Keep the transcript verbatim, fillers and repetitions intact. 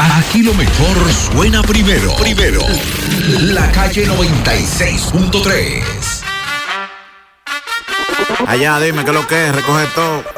Aquí lo mejor suena primero. Primero. La calle noventa y seis punto tres. Allá, dime qué es lo que es, recoge todo.